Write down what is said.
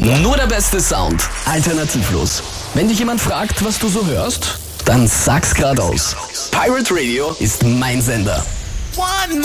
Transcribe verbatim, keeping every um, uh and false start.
Nur der beste Sound, alternativlos. Wenn dich jemand fragt, was du so hörst, dann sag's geradeaus. Pirate Radio ist mein Sender. One